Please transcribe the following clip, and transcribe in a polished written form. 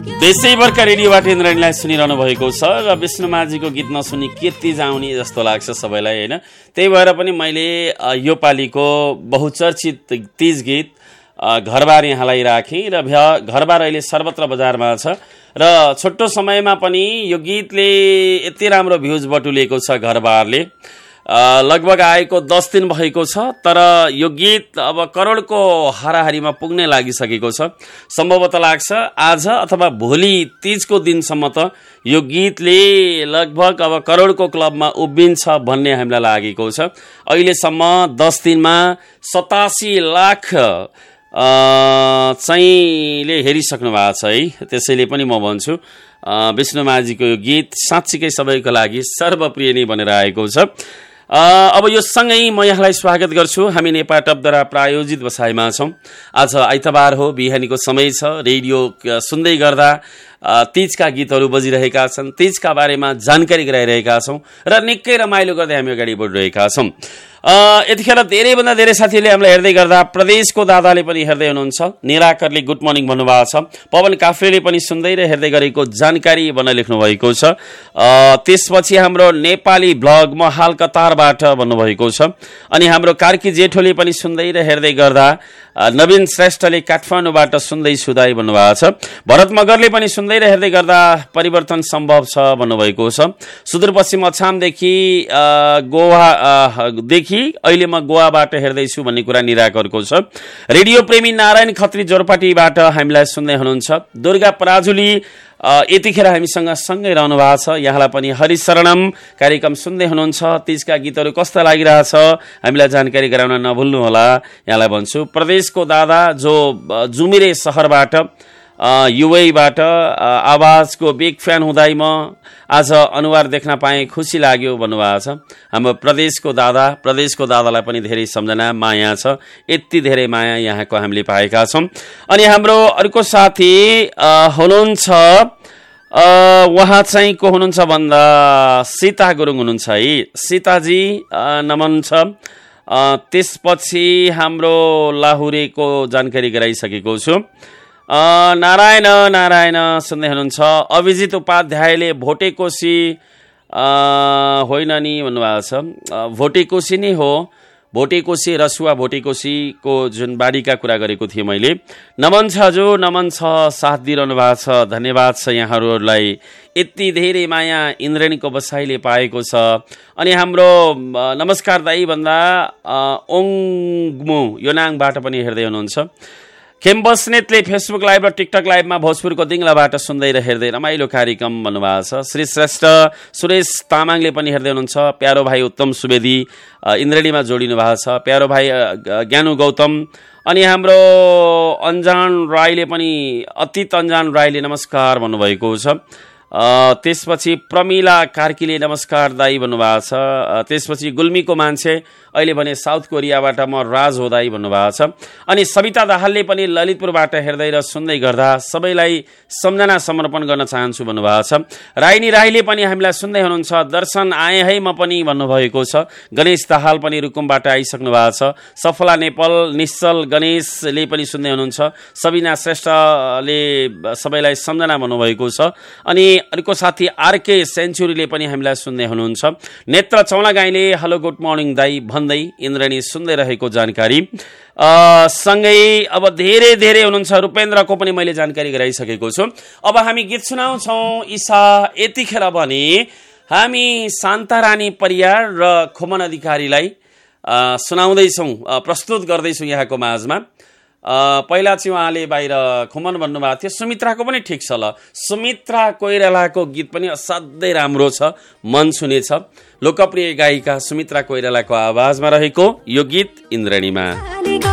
देशैभरका रेडियोबाट इन्द्रणीलाई सुनिरहनु भएको छ र विष्णुमाझीको गीत नसुनी के तीज आउने जस्तो लाग्छ सबैलाई हैन। त्यही भएर पनि मैले यो पालीको बहुचर्चित तीज गीत घरबार यहाँलाई राखेँ र घरबार अहिले सर्वत्र बजारमा छ र छोटो समयमा पनि यो गीतले यति राम्रो भ्युज बटुलेको छ। घरबारले लगभग आएको 10 दिन भएको छ तर यो गीत अब करोडको हाराहारीमा पुग्ने लागिसकेको छ। सम्भवतः लाग्छ आज अथवा भोलि तीजको दिनसम्म त यो गीतले लगभग अब करोडको क्लबमा उभिन्छ भन्ने हामीलाई लागेको छ। अहिलेसम्म 10 दिनमा 87 लाख चाहिँले हेरिसक्नु भएको छ है। त्यसैले पनि म भन्छु विष्णुमाझीको यो गीत साँच्चीकै सबैको लागि सर्वप्रिय नै बनेर आएको छ। अब यो सँगै म यहाँलाई स्वागत गर्छु। हामी नेपाल टपद्वारा प्रायोजित बसाइमा छौँ। आज आइतबार हो, बिहानीको समय छ। रेडियो सुन्दै गर्दा तीजका गीतहरू बजिरहेका छन्, तीजका बारेमा जानकारी गराइरहेका छौँ र निकै रमाइलो गर्दै हामी अगाडि बढिरहेका छौँ। यतिखेर धेरैभन्दा धेरै साथीहरूले हामीलाई हेर्दै गर्दा प्रदेशको दादाले पनि हेर्दै हुनुहुन्छ, निराकरले गुड मर्निङ भन्नुभएको छ, पवन काफ्रेले पनि सुन्दै र हेर्दै गरेको जानकारी भन्न लेख्नु भएको छ। त्यसपछि हाम्रो नेपाली ब्लग म हाल कतारबाट भन्नुभएको छ। अनि हाम्रो कार्की जेठोले पनि सुन्दै र हेर्दै गर्दा नवीन श्रेष्ठले काठमाडौँबाट सुन्दै सुधाई भन्नुभएको छ। भरत मगरले पनि सुन्दै र हेर्दै गर्दा परिवर्तन सम्भव छ भन्नुभएको छ। सुदूरपश्चिम अछामदेखि गोवादेखि अहिले म गोवाबाट हेर्दैछु भन्ने कुरा निराकरको छ। रेडियो प्रेमी नारायण खत्री जोरपाटीबाट हामीलाई सुन्दै हुनुहुन्छ। दुर्गा पराजुली यतिखेर हामीसँग सँगै रहनु भएको छ। यहाँलाई पनि हरिशरणम कार्यक्रम सुन्दै हुनुहुन्छ। तीजका गीतहरू कस्ता लागिरहेछ हामीलाई जानकारी गराउन नभुल्नुहोला। यहाँलाई भन्छु प्रदेशको दादा जो जुमिरे सहरबाट युएबाट आवाजको बिग फ्यान हुँदै म आज अनुहार देख्न पाएँ, खुसी लाग्यो भन्नुभएको छ। हाम्रो प्रदेशको दादालाई पनि धेरै सम्झना माया छ। यति धेरै माया यहाँको हामीले पाएका छौँ। अनि हाम्रो अर्को साथी हुनुहुन्छ, उहाँ चाहिँ को हुनुहुन्छ भन्दा सीता गुरुङ हुनुहुन्छ है। सीताजी नमन छ। त्यसपछि हाम्रो लाहुरेको जानकारी गराइसकेको छु। नारायण सुन्दै हुनुहुन्छ। अभिजित उपाध्यायले भोटेकोशी होइन नि भन्नुभएको छ। भोटेकोशी नै हो, भोटेकोशी रसुवा भोटेकोशीको जुन बारीका कुरा गरेको थिएँ मैले। नमन छ हजुर, नमन छ, साथ दिइरहनु भएको छ। धन्यवाद छ यहाँहरूलाई। यति धेरै माया इन्द्रणीको बसाइले पाएको छ। अनि हाम्रो नमस्कार दाई भन्दा ओङमु योनाङबाट पनि हेर्दै हुनुहुन्छ। खेम बस्नेतले फेसबुक लाइभ र टिकटक लाइभमा भोजपुरको दिङलाबाट सुन्दै र हेर्दै रमाइलो कार्यक्रम भन्नुभएको छ। श्री श्रेष्ठ सुरेश तामाङले पनि हेर्दै हुनुहुन्छ। प्यारो भाइ उत्तम सुवेदी इन्द्रणीमा जोडिनु भएको छ। प्यारो भाइ ज्ञानु गौतम। अनि हाम्रो अन्जान राईले पनि अतीत अन्जान राईले नमस्कार भन्नुभएको छ। त्यसपछि प्रमिला कार्कीले नमस्कार दाई भन्नुभएको छ। त्यसपछि गुल्मीको मान्छे अहिले भने साउथ कोरियाबाट म राज हो दाई भन्नुभएको छ। अनि सविता दाहालले पनि ललितपुरबाट हेर्दै र सुन्दै गर्दा सबैलाई सम्झना समर्पण गर्न चाहन्छु भन्नुभएको छ। राइनी राईले पनि हामीलाई सुन्दै हुनुहुन्छ। दर्शन आए है म पनि भन्नुभएको छ। गणेश दाहाल पनि रुकुमबाट आइसक्नु भएको छ। सफला नेपाल निश्चल गणेशले पनि सुन्दै हुनुहुन्छ। सबिना श्रेष्ठले सबैलाई सम्झना भन्नुभएको छ। अनि अर्को साथी आरके सेन्चुरीले पनि हामीलाई सुन्दै हुनुहुन्छ। नेत्र चौलागाईले हेलो गुड मर्निङ दाई भन्दै इन्द्रणी सुन्दै रहेको जानकारी सँगै अब धेरै हुनुहुन्छ। रूपेन्द्रको पनि मैले जानकारी गराइसकेको छु। अब हामी गीत सुनाउँछौँ। ईशा यतिखेर भने हामी शान्तारानी परियार र खुमन अधिकारीलाई सुनाउँदैछौँ, प्रस्तुत गर्दैछौँ यहाँको माझमा। पहिला चाहिँ उहाँले बाहिर खुमन भन्नुभएको थियो। सुमित्राको पनि ठिक छ ल। सुमित्रा कोइरालाको गीत पनि असाध्यै राम्रो छ, मन छुने छ। लोकप्रिय गायिका सुमित्रा कोइरालाको आवाजमा रहेको यो गीत इन्द्रणीमा।